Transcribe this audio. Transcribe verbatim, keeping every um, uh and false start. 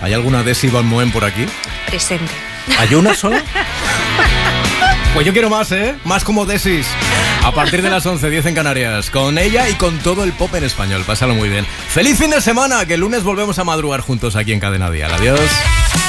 ¿Hay alguna Desi Balmoen por aquí? Presente. ¿Hay una sola? Pues yo quiero más, ¿eh? Más como Desis. A partir de las once, diez en Canarias. Con ella y con todo el pop en español. Pásalo muy bien. ¡Feliz fin de semana! Que el lunes volvemos a madrugar juntos aquí en Cadena Dial. Adiós.